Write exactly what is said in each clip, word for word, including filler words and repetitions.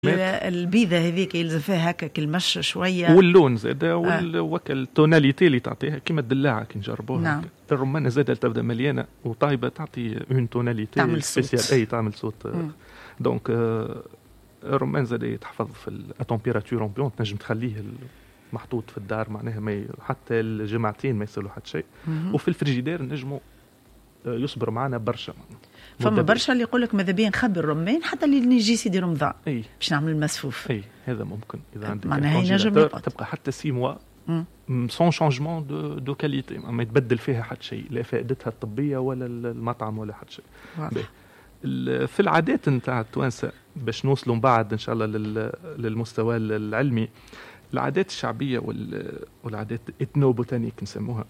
البيضة هذيك يلزم فيها هكا كالمش شوية واللون زاد والوكل التوناليتي اللي تعطيها كيما الدلاعة كي نجربوها. نعم. الرمانة زاد تبدا مليانة وطايبة تعطي اون توناليتي سبيسيال اي تعمل صوت. دونك الرمان زاد يتحفظ في التمبيراتور امبيونت تنجم تخليه محطوط في الدار معناها ما حتى الجمعتين ما يصير له حتى شيء. وفي الفريجيدير نجموا يصبر معنا برشا. فما برشا اللي يقول لك ماذا بيا نخبي الرمان حتى اللي نجي سيدي رمضان أي. باش نعمل المسفوف. اي هذا ممكن اذا عندك معناها ينجم تبقى حتى سي موا سون شانجمون دو دو كاليتي ما يتبدل فيها حتى شيء لا فائدتها الطبيه ولا المطعم ولا حتى شيء. في العادات نتاع التوانسه باش نوصلوا بعد ان شاء الله للمستوى العلمي العادات الشعبيه والعادات الاثنوبوتانيك نسموها.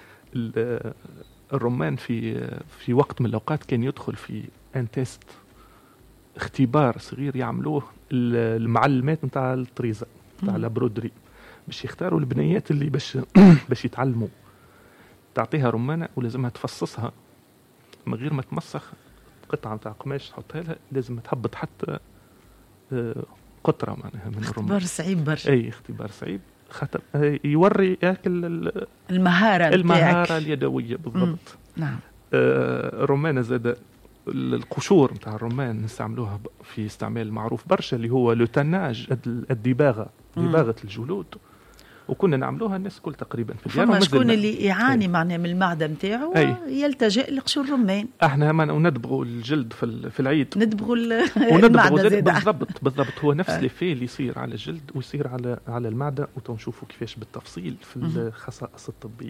الرمان في في وقت من الاوقات كان يدخل في ان تيست اختبار صغير يعملوه المعلمات نتاع الطريزه نتاع البرودري باش يختاروا البنيات اللي باش باش يتعلموا. تعطيها رمانه ولازمها تفصصها من غير ما تمسخ قطعه نتاع قماش تحطها لها لازم تهبط حتى قطره معناها من الرمان. اختبار صعيب برشا. اي اختبار صعيب خاطر يوري ياكل المهاره المهاره اليدويه بالضبط. نعم. آه الرمانه زاد القشور نتاع الرمان نستعملوها في استعمال معروف برشا اللي هو لوتناج الدباغه دباغه الجلود وكنا نعملوها الناس كل تقريبا في الديار. فما شكون اللي يعاني معناها من المعده نتاعو يلتجئ لقشور الرمان. احنا ما ندبغوا الجلد في في العيد ندبغوا المعده زاد بالضبط بالضبط هو نفس ليفي اللي يصير على الجلد ويصير على على المعده وتنشوفوا كيفاش بالتفصيل في الخصائص الطبيه.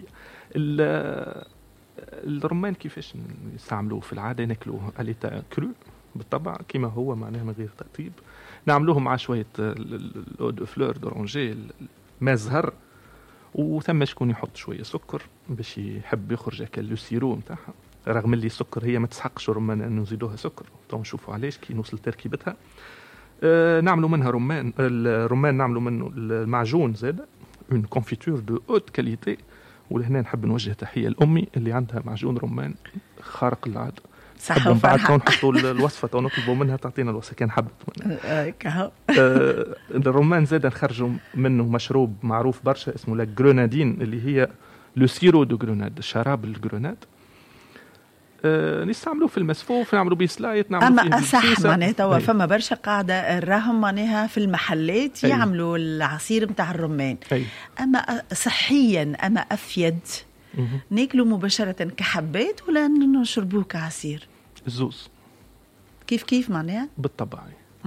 الرمان كيفاش نستعملوه في العاده ناكلوه اليتا كرو بالطبع كما هو معناه من غير ترطيب. نعملوه مع شويه الاو دو فلور دورانجي ما زهر وثم شكون يحط شويه سكر باش يحب يخرج هكا لو سيرو نتاعها رغم اللي السكر هي ما تسحقش الرمان انه نزيدوها سكر. تو نشوفوا علاش كي نوصل تركيبتها. أه نعملوا منها رمان الرمان نعملوا منه المعجون زاد اون كونفيتور دو اوت كاليتي. ولهنا نحب نوجه تحيه لامي اللي عندها معجون رمان خارق للعاده. صح وفرحة. نحطوا الوصفة ونطلبوا منها تعطينا الوصفة كان حبت. آه الرمان زاد نخرجوا منه مشروب معروف برشا اسمه لا جرونادين اللي هي لو سيرو دو جروناد شراب الجروناد. آه نستعملوه في المسفوف نعملوا بيه سلايت نعملوا أما أصح معناتها فما برشا قاعدة راهم معناها في المحلات أي. يعملوا العصير متاع الرمان أي. أما صحيا أما أفيد ناكلوا مباشرة كحبات ولا نشربوه كعصير؟ الزوز كيف كيف معناها؟ بالطبع.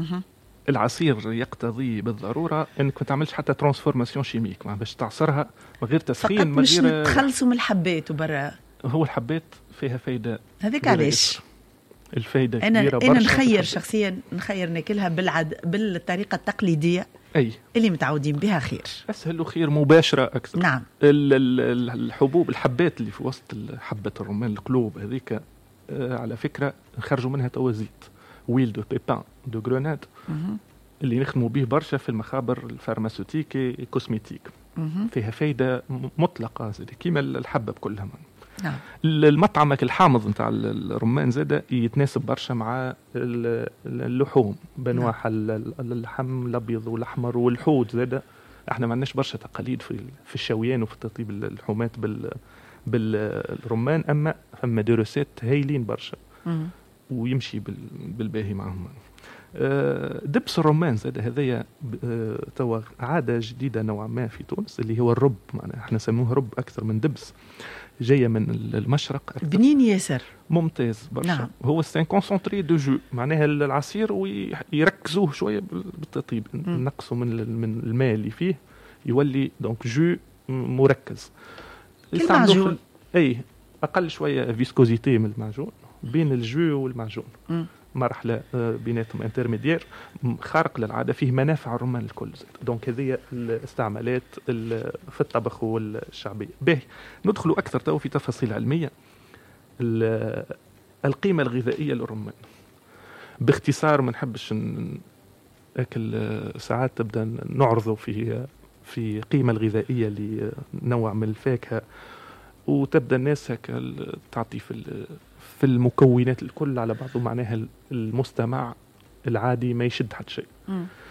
العصير يقتضي بالضرورة انك ما تعملش حتى ترانسفورماسيون شيميك ما باش تعصرها من غير تسخين من غير مش نتخلصوا من الحبات وبرا. هو الحبات فيها فايدة هذيك علاش الفايدة أنا كبيرة برشا. أنا نخير شخصيا نخير ناكلها بالعد بالطريقة التقليدية أي اللي متعودين بها خير أسهل له خير مباشرة أكثر. نعم. الحبوب الحبات اللي في وسط حبة الرمان القلوب هذيك آه على فكرة نخرجوا منها توازيت ويل دو بيبان دو جروناد اللي نخدموا به برشا في المخابر الفارماسيوتيك الكوسميتيك فيها فايدة مطلقة كيما الحبة بكلها. نعم. المطعمك الحامض نتاع الرمان زاده يتناسب برشا مع اللحوم بانواع اللحم الابيض والاحمر والحوت زاده. احنا ما عندناش برشا تقاليد في في الشويان وفي تطيب اللحومات بال بالرمان اما فما دروسات هايلين برشا ويمشي بالباهي معهم. دبس الرمان زاد هذايا توا عاده جديده نوعا ما في تونس اللي هو الرب معناها احنا نسموه رب اكثر من دبس جايه من المشرق بنين ياسر ممتاز برشا. نعم. هو سان كونسونطري دو جو معناها العصير ويركزوه شويه بالتطيب نقصوا من من الماء اللي فيه يولي دونك جو مركز. المعجون اي اقل شويه فيسكوزيتي من المعجون بين الجو والمعجون م. مرحله بيناتهم انترميديير خارق للعاده فيه منافع الرمان الكل دونك هذه الاستعمالات في الطبخ والشعبيه. باهي ندخلوا اكثر تو في تفاصيل علميه. القيمه الغذائيه للرمان باختصار ما نحبش اكل ساعات تبدا نعرضه في في قيمه الغذائيه لنوع من الفاكهه وتبدا الناس هكا تعطي في في المكونات الكل على بعضه معناها المستمع العادي ما يشد حد شيء.